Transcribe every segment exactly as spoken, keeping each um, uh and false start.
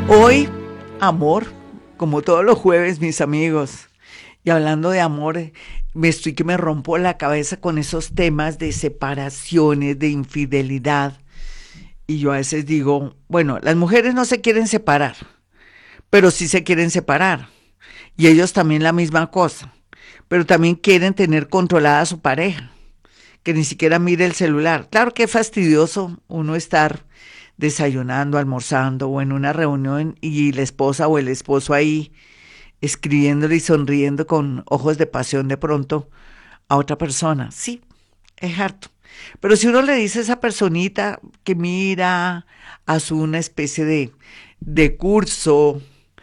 Hoy, amor, como todos los jueves, mis amigos. Y hablando de amor, eh, me estoy que me rompo la cabeza con esos temas de separaciones, de infidelidad. Y yo a veces digo, bueno, las mujeres no se quieren separar, pero sí se quieren separar. Y ellos también la misma cosa. Pero también quieren tener controlada a su pareja, que ni siquiera mire el celular. Claro que es fastidioso uno estar desayunando, almorzando o en una reunión y la esposa o el esposo ahí escribiéndole y sonriendo con ojos de pasión de pronto a otra persona. Sí, es harto. Pero si uno le dice a esa personita que mira, hace una especie de, de curso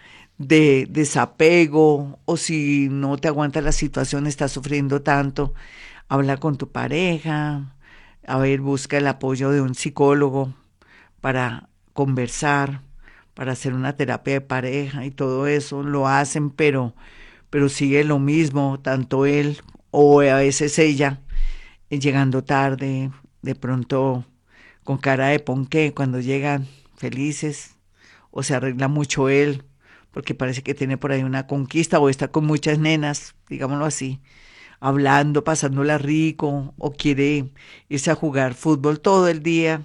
de desapego, o si no te aguanta la situación, estás sufriendo tanto, habla con tu pareja, a ver, busca el apoyo de un psicólogo para conversar, para hacer una terapia de pareja y todo eso, lo hacen, pero, pero sigue lo mismo, tanto él o a veces ella, eh, llegando tarde, de pronto con cara de ponqué cuando llegan felices, o se arregla mucho él, porque parece que tiene por ahí una conquista, o está con muchas nenas, digámoslo así, hablando, pasándola rico, o quiere irse a jugar fútbol todo el día,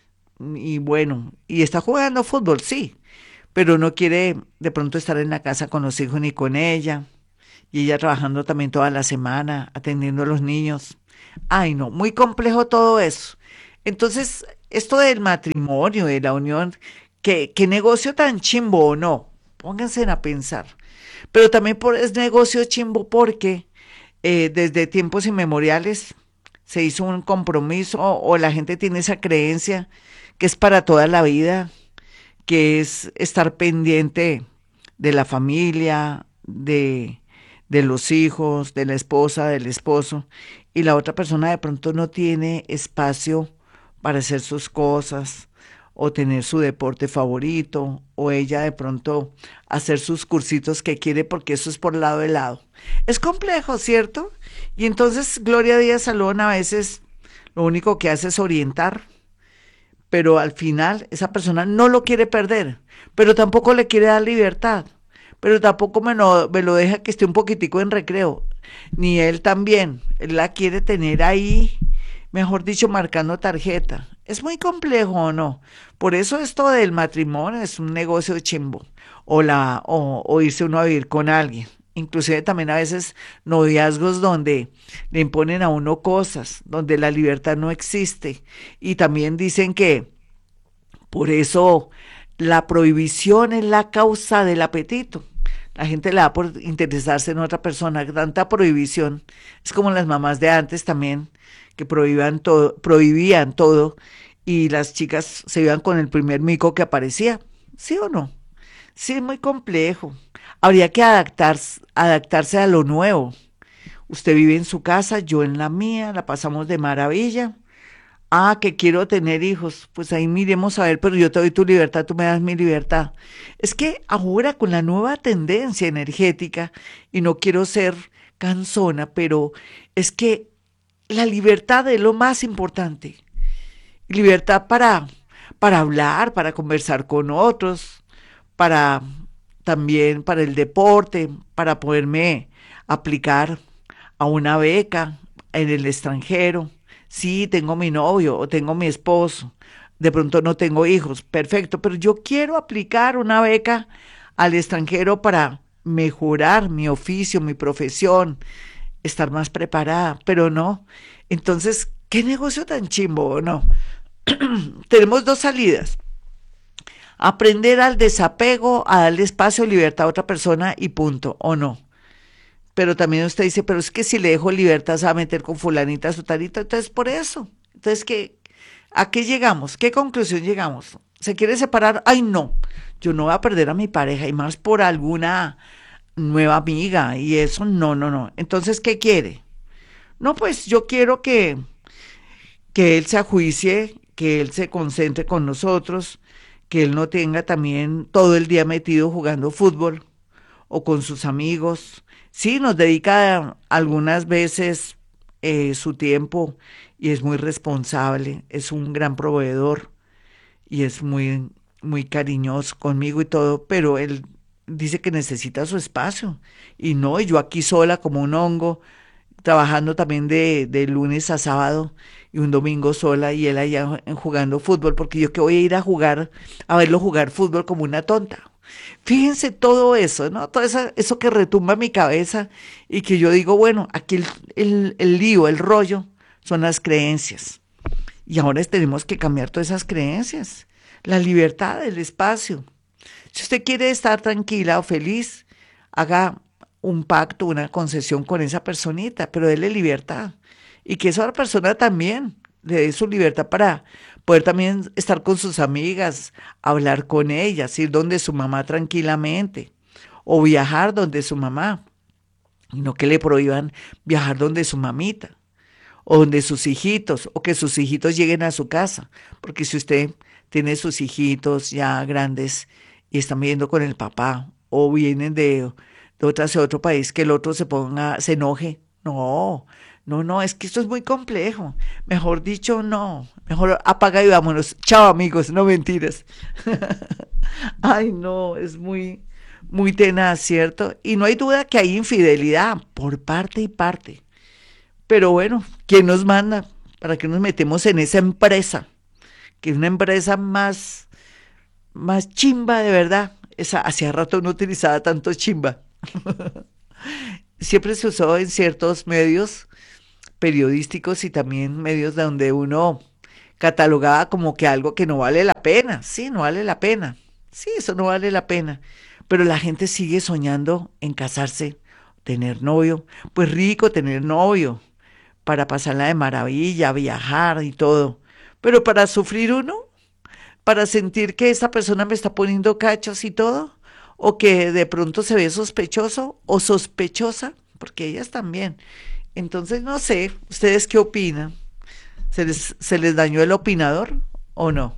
y bueno, y está jugando fútbol, sí, pero no quiere de pronto estar en la casa con los hijos ni con ella, y ella trabajando también toda la semana, atendiendo a los niños. Ay, no, muy complejo todo eso. Entonces, esto del matrimonio, de la unión, ¿qué, qué negocio tan chimbo o no? Pónganse a pensar. Pero también por, es negocio chimbo porque eh, desde tiempos inmemoriales se hizo un compromiso o, o la gente tiene esa creencia que es para toda la vida, que es estar pendiente de la familia, de, de los hijos, de la esposa, del esposo, y la otra persona de pronto no tiene espacio para hacer sus cosas o tener su deporte favorito, o ella de pronto hacer sus cursitos que quiere porque eso es por lado de lado. Es complejo, ¿cierto? Y entonces Gloria Díaz Salón a veces lo único que hace es orientar, pero al final esa persona no lo quiere perder, pero tampoco le quiere dar libertad, pero tampoco me lo, me lo deja que esté un poquitico en recreo, ni él también, él la quiere tener ahí, mejor dicho, marcando tarjeta. Es muy complejo, ¿o no? Por eso esto del matrimonio es un negocio chimbo, o, la, o, o irse uno a vivir con alguien. Inclusive también a veces noviazgos donde le imponen a uno cosas, donde la libertad no existe. Y también dicen que por eso la prohibición es la causa del apetito. La gente le da por interesarse en otra persona, tanta prohibición. Es como las mamás de antes también, que prohibían todo, prohibían todo y las chicas se iban con el primer mico que aparecía. ¿Sí o no? Sí, es muy complejo. Habría que adaptarse, adaptarse a lo nuevo. Usted vive en su casa, yo en la mía, la pasamos de maravilla. Ah, que quiero tener hijos, pues ahí miremos a ver, pero yo te doy tu libertad, tú me das mi libertad. Es que ahora con la nueva tendencia energética, y no quiero ser cansona, pero es que la libertad es lo más importante. Libertad para, para hablar, para conversar con otros, para también para el deporte, para poderme aplicar a una beca en el extranjero. Sí, tengo mi novio o tengo mi esposo, de pronto no tengo hijos, perfecto, pero yo quiero aplicar una beca al extranjero para mejorar mi oficio, mi profesión, estar más preparada, pero no. Entonces, ¿qué negocio tan chimbo o no? Tenemos dos salidas. Aprender al desapego, a darle espacio y libertad a otra persona y punto, o no. Pero también usted dice, pero es que si le dejo libertad se va a meter con fulanita, sutanita, entonces por eso. Entonces, ¿qué, ¿a qué llegamos? ¿Qué conclusión llegamos? ¿Se quiere separar? Ay, no, yo no voy a perder a mi pareja y más por alguna nueva amiga y eso, no, no, no. Entonces, ¿qué quiere? No, pues yo quiero que, que él se ajuicie, que él se concentre con nosotros, que él no tenga también todo el día metido jugando fútbol o con sus amigos. Sí, nos dedica algunas veces eh, su tiempo y es muy responsable, es un gran proveedor y es muy muy cariñoso conmigo y todo, pero él dice que necesita su espacio. Y no, y yo aquí sola como un hongo, trabajando también de, de lunes a sábado y un domingo sola y él allá jugando fútbol, porque yo que voy a ir a jugar, a verlo jugar fútbol como una tonta. Fíjense todo eso, ¿no? Todo eso, eso que retumba en mi cabeza y que yo digo, bueno, aquí el, el, el lío, el rollo, son las creencias. Y ahora tenemos que cambiar todas esas creencias. La libertad, el espacio. Si usted quiere estar tranquila o feliz, haga un pacto, una concesión con esa personita, pero déle libertad. Y que esa otra persona también le dé su libertad para poder también estar con sus amigas, hablar con ellas, ir donde su mamá tranquilamente, o viajar donde su mamá, y no que le prohíban viajar donde su mamita, o donde sus hijitos, o que sus hijitos lleguen a su casa, porque si usted tiene sus hijitos ya grandes y están viviendo con el papá, o vienen de, de otra, de otro país, que el otro se ponga, se enoje. No, no, no, es que esto es muy complejo. Mejor dicho, no. Mejor apaga y vámonos. Chao, amigos, no mentiras. Ay, no, es muy, muy tenaz, ¿cierto? Y no hay duda que hay infidelidad por parte y parte. Pero bueno, ¿quién nos manda? ¿Para qué nos metemos en esa empresa? Que es una empresa más, más chimba de verdad. Esa, hacía rato no utilizaba tanto chimba. Siempre se usó en ciertos medios periodísticos y también medios donde uno catalogaba como que algo que no vale la pena. Sí, no vale la pena. Sí, eso no vale la pena. Pero la gente sigue soñando en casarse, tener novio. Pues rico tener novio, para pasarla de maravilla, viajar y todo. Pero para sufrir uno, para sentir que esta persona me está poniendo cachos y todo, o que de pronto se ve sospechoso o sospechosa, porque ellas también. Entonces, no sé, ¿ustedes qué opinan? ¿Se les, se les dañó el opinador o no?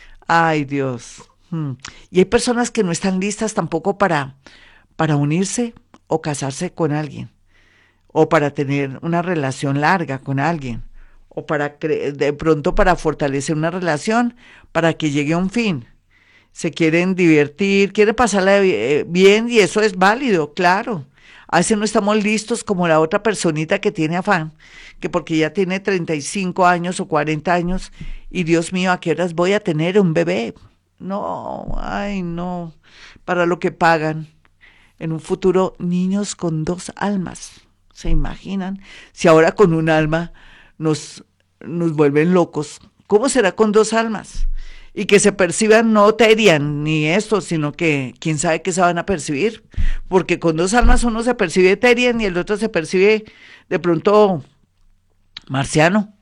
Ay, Dios. Hmm. Y hay personas que no están listas tampoco para, para unirse o casarse con alguien, o para tener una relación larga con alguien, o para cre- de pronto para fortalecer una relación para que llegue a un fin. Se quieren divertir, quieren pasarla eh, bien y eso es válido, claro. A veces no estamos listos como la otra personita que tiene afán, que porque ya tiene treinta y cinco años o cuarenta años y Dios mío, ¿a qué horas voy a tener un bebé? No, ay no, para lo que pagan. En un futuro, niños con dos almas. ¿Se imaginan? Si ahora con un alma nos, nos vuelven locos, ¿cómo será con dos almas? Y que se perciban no Terian ni esto, sino que quién sabe qué se van a percibir. Porque con dos almas uno se percibe Terian y el otro se percibe de pronto marciano.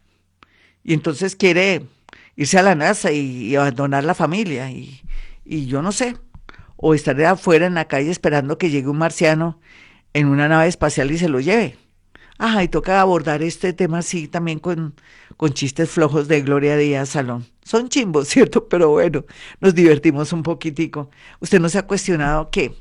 Y entonces quiere irse a la NASA y, y abandonar la familia. Y, y yo no sé. O estar afuera en la calle esperando que llegue un marciano en una nave espacial y se lo lleve. Ah, y toca abordar este tema así también con, con chistes flojos de Gloria Díaz Salón. Son chimbos, ¿cierto? Pero bueno, nos divertimos un poquitico. ¿Usted no se ha cuestionado que,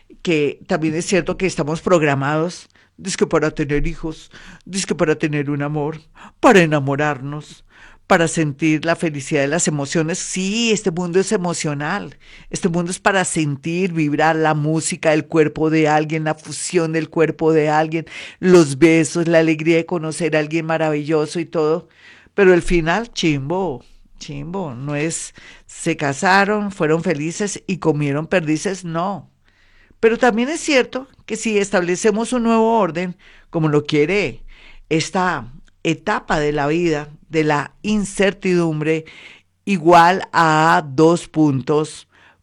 que también es cierto que estamos programados, dizque para tener hijos, dizque para tener un amor, para enamorarnos, para sentir la felicidad de las emociones? Sí, este mundo es emocional. Este mundo es para sentir, vibrar la música, el cuerpo de alguien, la fusión del cuerpo de alguien, los besos, la alegría de conocer a alguien maravilloso y todo. Pero el final, chimbo, chimbo, no es se casaron, fueron felices y comieron perdices, no. Pero también es cierto que si establecemos un nuevo orden, como lo quiere esta etapa de la vida, de la incertidumbre, igual a dos puntos,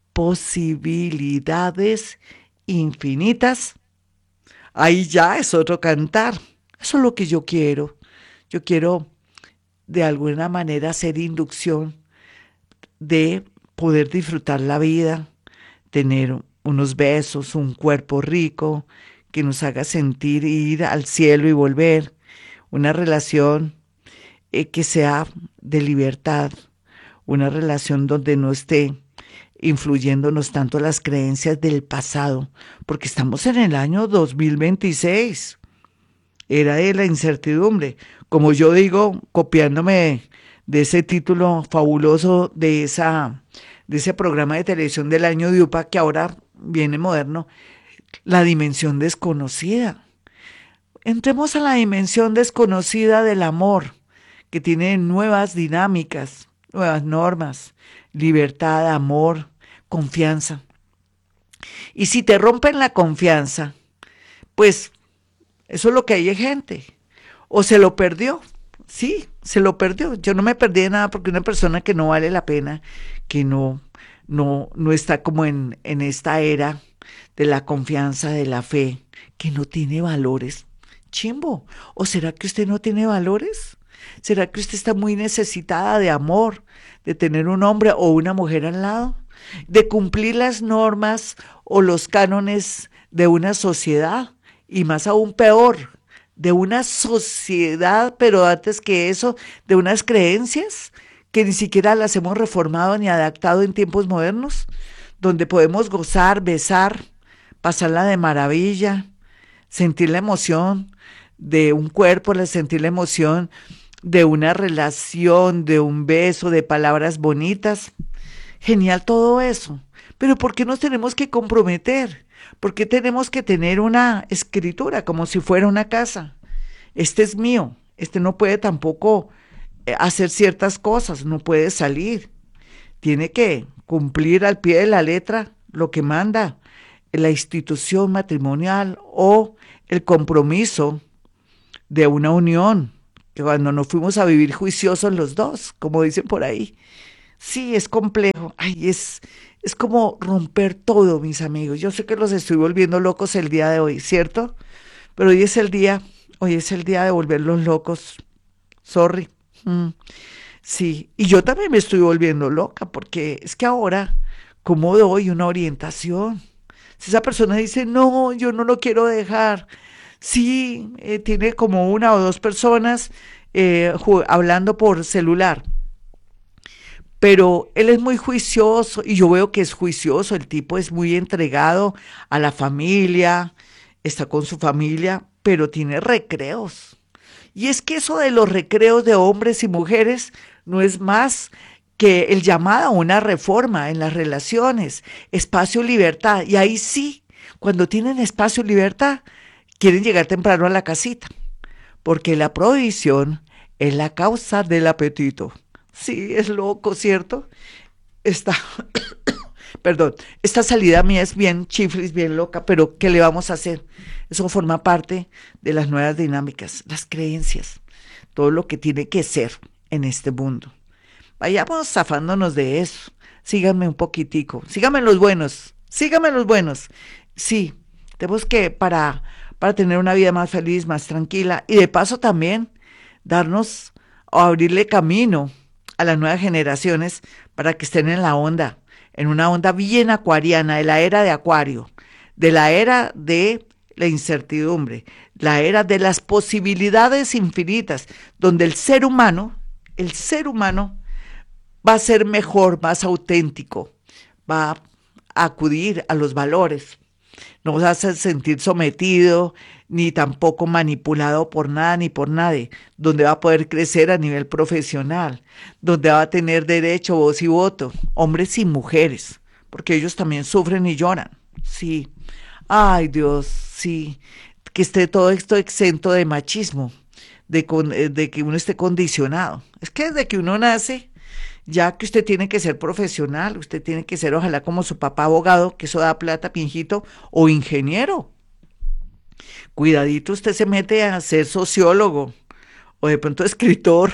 posibilidades infinitas, ahí ya es otro cantar. Eso es lo que yo quiero. Yo quiero de alguna manera hacer inducción de poder disfrutar la vida, tener unos besos, un cuerpo rico que nos haga sentir ir al cielo y volver, una relación eh, que sea de libertad, una relación donde no esté influyéndonos tanto las creencias del pasado, porque estamos en el año dos mil veintiséis, era de la incertidumbre, como yo digo, copiándome de ese título fabuloso de esa de ese programa de televisión del año de UPA que ahora viene moderno, la dimensión desconocida. Entremos a la dimensión desconocida del amor, que tiene nuevas dinámicas, nuevas normas, libertad, amor, confianza. Y si te rompen la confianza, pues eso es lo que hay de gente. O se lo perdió. Sí, se lo perdió. Yo no me perdí de nada porque una persona que no vale la pena, que no, no, no está como en, en esta era de la confianza, de la fe, que no tiene valores. Chimbo. ¿O será que usted no tiene valores? ¿Será que usted está muy necesitada de amor, de tener un hombre o una mujer al lado? De cumplir las normas o los cánones de una sociedad, y más aún peor, de una sociedad, pero antes que eso, de unas creencias que ni siquiera las hemos reformado ni adaptado en tiempos modernos, donde podemos gozar, besar, pasarla de maravilla, sentir la emoción de un cuerpo, sentir la emoción de una relación, de un beso, de palabras bonitas. Genial todo eso. Pero ¿por qué nos tenemos que comprometer? ¿Por qué tenemos que tener una escritura como si fuera una casa? Este es mío, este no puede tampoco hacer ciertas cosas, no puede salir. Tiene que cumplir al pie de la letra lo que manda la institución matrimonial o el compromiso de una unión, que cuando nos fuimos a vivir juiciosos los dos, como dicen por ahí. Sí, es complejo. Ay, es, es como romper todo, mis amigos. Yo sé que los estoy volviendo locos el día de hoy, ¿cierto? Pero hoy es el día, hoy es el día de volverlos locos. Sorry. Mm, sí, y yo también me estoy volviendo loca, porque es que ahora, ¿cómo doy una orientación? Si esa persona dice, no, yo no lo quiero dejar. Sí, eh, tiene como una o dos personas eh, ju- hablando por celular, pero él es muy juicioso y yo veo que es juicioso, el tipo es muy entregado a la familia, está con su familia, pero tiene recreos. Y es que eso de los recreos de hombres y mujeres no es más que el llamado a una reforma en las relaciones, espacio, libertad. Y ahí sí, cuando tienen espacio, libertad, quieren llegar temprano a la casita, porque la prohibición es la causa del apetito. Sí, es loco, ¿cierto? Esta, perdón, esta salida mía es bien chiflis, bien loca, pero ¿qué le vamos a hacer? Eso forma parte de las nuevas dinámicas, las creencias, todo lo que tiene que ser en este mundo. Vayamos zafándonos de eso. Síganme un poquitico, síganme los buenos, síganme los buenos. Sí, tenemos que, para, para tener una vida más feliz, más tranquila, y de paso también darnos o abrirle camino a las nuevas generaciones para que estén en la onda, en una onda bien acuariana, de la era de Acuario, de la era de la incertidumbre, la era de las posibilidades infinitas, donde el ser humano, el ser humano va a ser mejor, más auténtico, va a acudir a los valores, no vas a sentir sometido ni tampoco manipulado por nada ni por nadie, donde va a poder crecer a nivel profesional, donde va a tener derecho, voz y voto, hombres y mujeres, porque ellos también sufren y lloran, sí. Ay, Dios, sí, que esté todo esto exento de machismo, de, con, eh, de que uno esté condicionado. Es que desde que uno nace, ya que usted tiene que ser profesional, usted tiene que ser, ojalá como su papá abogado, que eso da plata, pinjito, o ingeniero. Cuidadito, usted se mete a ser sociólogo, o de pronto escritor.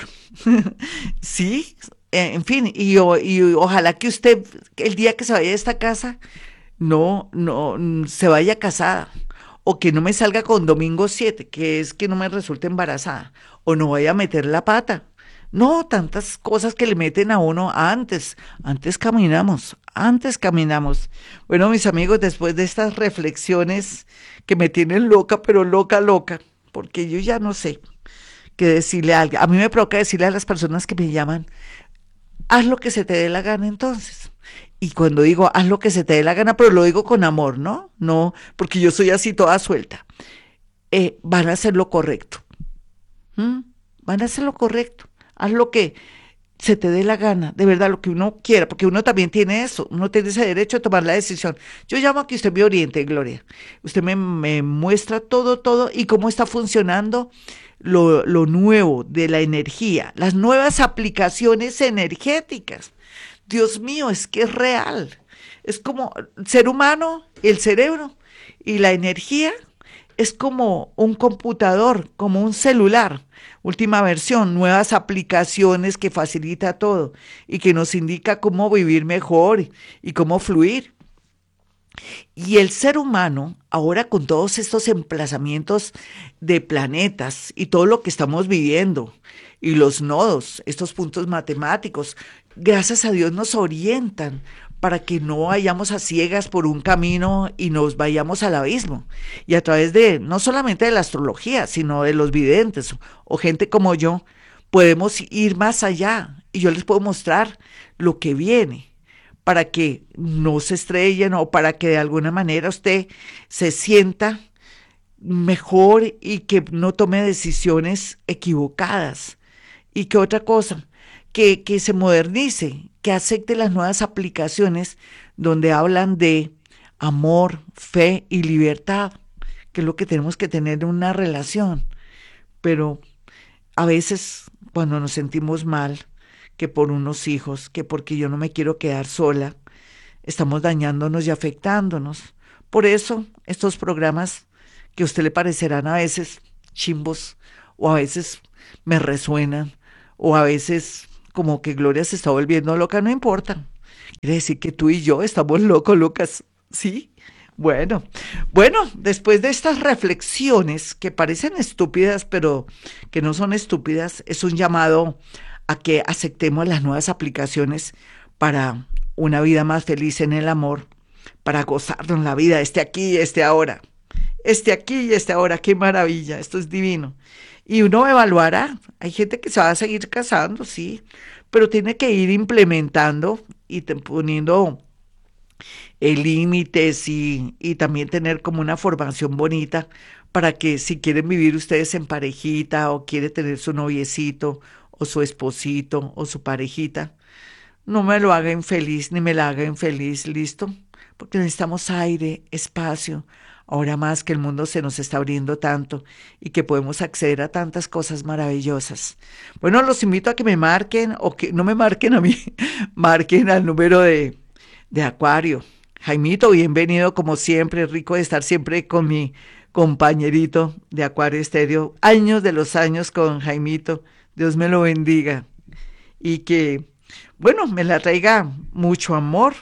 Sí, eh, en fin, y, o- y ojalá que usted, el día que se vaya de esta casa, no, no, mm, se vaya casada, o que no me salga con domingo siete, que es que no me resulte embarazada, o no vaya a meter la pata. No, tantas cosas que le meten a uno antes, antes caminamos, antes caminamos. Bueno, mis amigos, después de estas reflexiones que me tienen loca, pero loca, loca, porque yo ya no sé qué decirle a alguien. A mí me provoca decirle a las personas que me llaman, haz lo que se te dé la gana entonces. Y cuando digo haz lo que se te dé la gana, pero lo digo con amor, ¿no? No, porque yo soy así toda suelta. Eh, van a hacer lo correcto. ¿Mm? Van a hacer lo correcto. Haz lo que, se te dé la gana, de verdad, lo que uno quiera, porque uno también tiene eso, uno tiene ese derecho de tomar la decisión. Yo llamo a que usted me oriente, Gloria. Usted me, me muestra todo, todo y cómo está funcionando lo, lo nuevo de la energía, las nuevas aplicaciones energéticas. Dios mío, es que es real. Es como el ser humano, el cerebro y la energía es como un computador, como un celular. Última versión, nuevas aplicaciones que facilita todo y que nos indica cómo vivir mejor y cómo fluir. Y el ser humano, ahora con todos estos emplazamientos de planetas y todo lo que estamos viviendo, y los nodos, estos puntos matemáticos, gracias a Dios nos orientan para que no vayamos a ciegas por un camino y nos vayamos al abismo. Y a través de, no solamente de la astrología, sino de los videntes o gente como yo, podemos ir más allá y yo les puedo mostrar lo que viene para que no se estrellen o para que de alguna manera usted se sienta mejor y que no tome decisiones equivocadas. Y que otra cosa, que, que se modernice, que acepte las nuevas aplicaciones donde hablan de amor, fe y libertad, que es lo que tenemos que tener en una relación. Pero a veces cuando nos sentimos mal, que por unos hijos, que porque yo no me quiero quedar sola, estamos dañándonos y afectándonos. Por eso estos programas que a usted le parecerán a veces chimbos o a veces me resuenan o a veces como que Gloria se está volviendo loca, no importa. Quiere decir que tú y yo estamos locos, Lucas, ¿sí? Bueno, bueno, después de estas reflexiones que parecen estúpidas, pero que no son estúpidas, es un llamado a que aceptemos las nuevas aplicaciones para una vida más feliz en el amor, para gozarnos la vida, este aquí y este ahora. Este aquí y este ahora, qué maravilla, esto es divino. Y uno evaluará, hay gente que se va a seguir casando, sí, pero tiene que ir implementando y te, poniendo eh, límites y, y también tener como una formación bonita para que si quieren vivir ustedes en parejita o quiere tener su noviecito o su esposito o su parejita, no me lo haga infeliz ni me la haga infeliz, ¿listo? Porque necesitamos aire, espacio, ahora más que el mundo se nos está abriendo tanto y que podemos acceder a tantas cosas maravillosas. Bueno, los invito a que me marquen o que no me marquen a mí, marquen al número de, de Acuario. Jaimito, bienvenido como siempre, rico de estar siempre con mi compañerito de Acuario Estéreo. Años de los años con Jaimito, Dios me lo bendiga y que, bueno, me la traiga mucho amor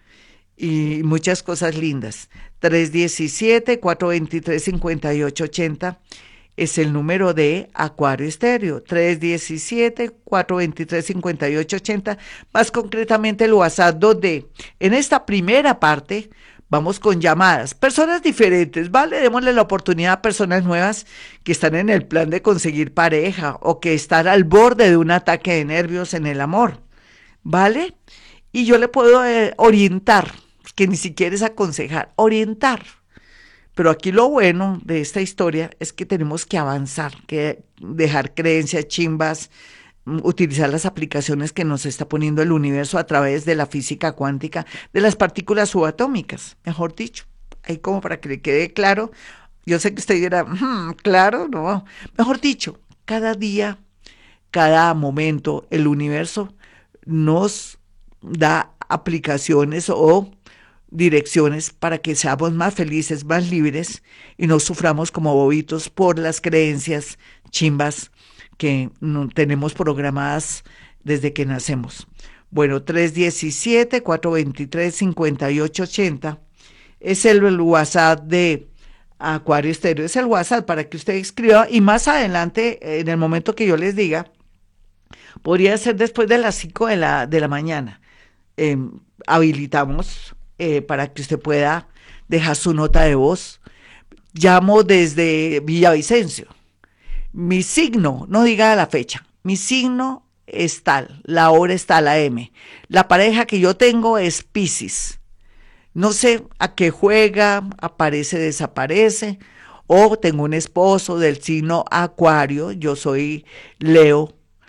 y muchas cosas lindas. tres uno siete, cuatro dos tres, cinco ocho ocho cero es el número de Acuario Estéreo. tres uno siete, cuatro dos tres, cinco ocho ocho cero, más concretamente el WhatsApp, donde en esta primera parte vamos con llamadas, personas diferentes, ¿vale? Démosle la oportunidad a personas nuevas que están en el plan de conseguir pareja o que están al borde de un ataque de nervios en el amor, ¿vale? Y yo le puedo eh, orientar, que ni siquiera es aconsejar, orientar. Pero aquí lo bueno de esta historia es que tenemos que avanzar, que dejar creencias chimbas, utilizar las aplicaciones que nos está poniendo el universo a través de la física cuántica, de las partículas subatómicas, mejor dicho. Ahí como para que le quede claro, yo sé que usted dirá, mmm, claro, no, mejor dicho, cada día, cada momento, el universo nos da aplicaciones o direcciones para que seamos más felices, más libres y no suframos como bobitos por las creencias chimbas que no tenemos programadas desde que nacemos. Bueno, tres uno siete, cuatro dos tres, cinco ocho ocho cero es el, el WhatsApp de Acuario Estéreo, es el WhatsApp para que usted escriba y más adelante, en el momento que yo les diga, podría ser después de las cinco de la, de la mañana. Eh, habilitamos eh, para que usted pueda dejar su nota de voz. Llamo desde Villavicencio. Mi signo, no diga la fecha, mi signo es tal, la hora es tal, A M. La pareja que yo tengo es Piscis. No sé a qué juega, aparece, desaparece, o tengo un esposo del signo Acuario, yo soy Leo,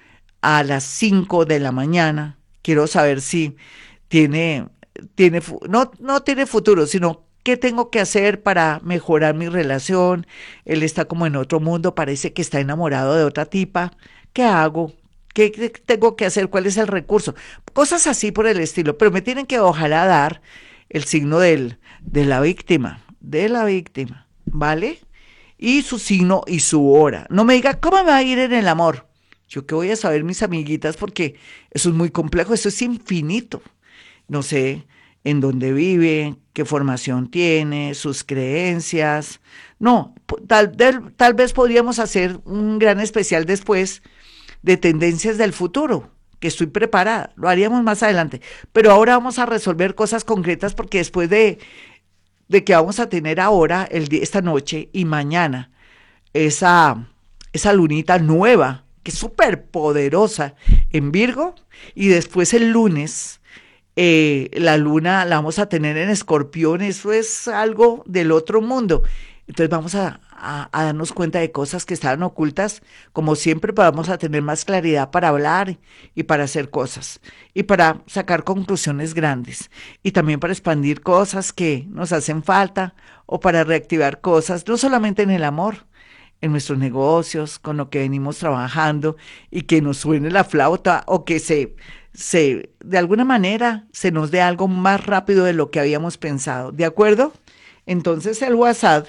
a las cinco de la mañana. Quiero saber si tiene, tiene, no, no tiene futuro, sino qué tengo que hacer para mejorar mi relación. Él está como en otro mundo, parece que está enamorado de otra tipa. ¿Qué hago? ¿Qué tengo que hacer? ¿Cuál es el recurso? Cosas así por el estilo, pero me tienen que ojalá dar el signo del, de la víctima, de la víctima, ¿vale? Y su signo y su hora. No me diga, ¿cómo me va a ir en el amor? Yo qué voy a saber, mis amiguitas, porque eso es muy complejo, eso es infinito. No sé en dónde vive, qué formación tiene, sus creencias. No, tal, tal vez podríamos hacer un gran especial después de tendencias del futuro, que estoy preparada, lo haríamos más adelante. Pero ahora vamos a resolver cosas concretas porque después de, de que vamos a tener ahora, el, esta noche y mañana, esa, esa lunita nueva, que es súper poderosa en Virgo, y después el lunes eh, la luna la vamos a tener en Escorpión, eso es algo del otro mundo. Entonces vamos a, a, a darnos cuenta de cosas que estaban ocultas, como siempre, pero vamos a tener más claridad para hablar y para hacer cosas, y para sacar conclusiones grandes, y también para expandir cosas que nos hacen falta, o para reactivar cosas, no solamente en el amor, en nuestros negocios, con lo que venimos trabajando, y que nos suene la flauta, o que se, se, de alguna manera, se nos dé algo más rápido de lo que habíamos pensado, ¿de acuerdo? Entonces el WhatsApp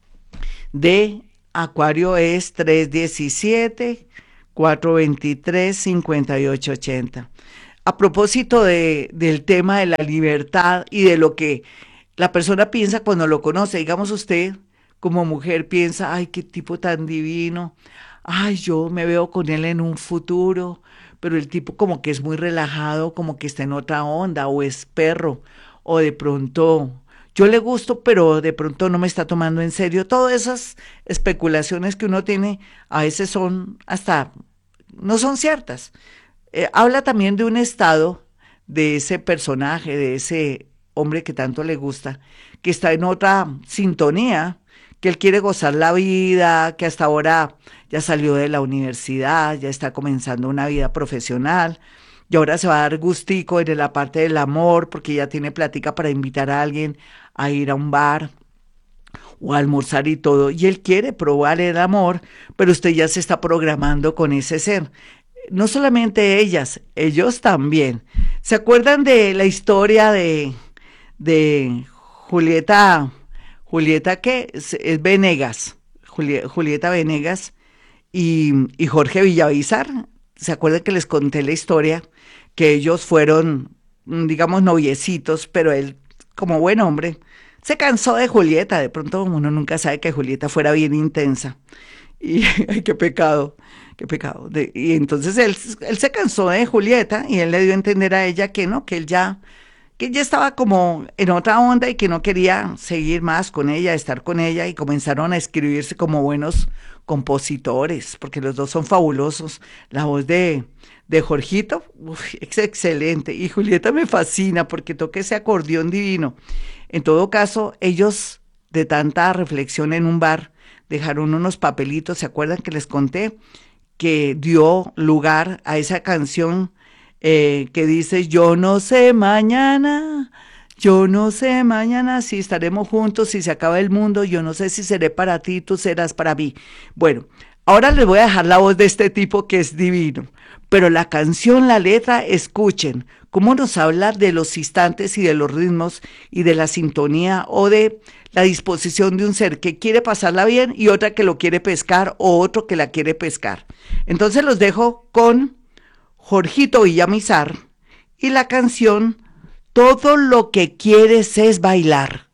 de Acuario es tres uno siete, cuatro dos tres, cinco ocho ocho cero. A propósito de, del tema de la libertad y de lo que la persona piensa cuando lo conoce, digamos usted como mujer piensa, ay, qué tipo tan divino, ay, yo me veo con él en un futuro, pero el tipo como que es muy relajado, como que está en otra onda, o es perro, o de pronto yo le gusto, pero de pronto no me está tomando en serio. Todas esas especulaciones que uno tiene a veces son hasta, no son ciertas. Eh, habla también de un estado de ese personaje, de ese hombre que tanto le gusta, que está en otra sintonía, que él quiere gozar la vida, que hasta ahora ya salió de la universidad, ya está comenzando una vida profesional, y ahora se va a dar gustico en la parte del amor, porque ya tiene plática para invitar a alguien a ir a un bar o a almorzar y todo, y él quiere probar el amor, pero usted ya se está programando con ese ser. No solamente ellas, ellos también. ¿Se acuerdan de la historia de, de Julieta, Julieta qué? Es, es Venegas, Juli, Julieta Venegas y, y Jorge Villavizar? ¿Se acuerdan que les conté la historia? Que ellos fueron, digamos, noviecitos, pero él, como buen hombre, se cansó de Julieta. De pronto uno nunca sabe que Julieta fuera bien intensa. Y ay, qué pecado, qué pecado. De, y entonces él, él se cansó de Julieta y él le dio a entender a ella que no, que él ya, que ya estaba como en otra onda y que no quería seguir más con ella, estar con ella, y comenzaron a escribirse como buenos compositores, porque los dos son fabulosos. La voz de, de Jorgito uf, es excelente, y Julieta me fascina porque toca ese acordeón divino. En todo caso, ellos, de tanta reflexión en un bar, dejaron unos papelitos. ¿Se acuerdan que les conté? Que dio lugar a esa canción eh, que dice, yo no sé mañana, yo no sé mañana si estaremos juntos, si se acaba el mundo, yo no sé si seré para ti, tú serás para mí. Bueno, ahora les voy a dejar la voz de este tipo que es divino, pero la canción, la letra, escuchen cómo nos habla de los instantes y de los ritmos y de la sintonía, o de la disposición de un ser que quiere pasarla bien y otra que lo quiere pescar, o otro que la quiere pescar. Entonces los dejo con Jorgito Villamizar y la canción Todo lo que quieres es bailar.